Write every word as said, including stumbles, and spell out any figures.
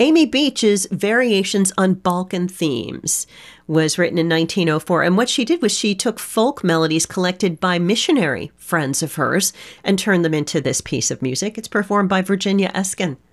Amy Beach's Variations on Balkan Themes was written in nineteen oh four. And what she did was she took folk melodies collected by missionary friends of hers and turned them into this piece of music. It's performed by Virginia Eskin.